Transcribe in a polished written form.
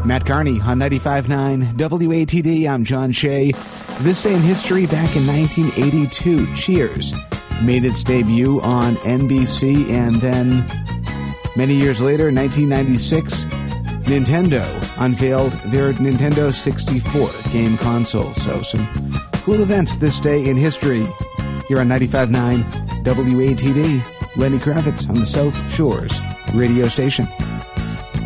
Matt Carney on 95.9 WATD. I'm John Shea. This day in history, back in 1982, Cheers made its debut on NBC, and then many years later, 1996, Nintendo unveiled their Nintendo 64 game console. So some cool events this day in history here on 95.9 WATD. Lenny Kravitz on the South Shores radio station.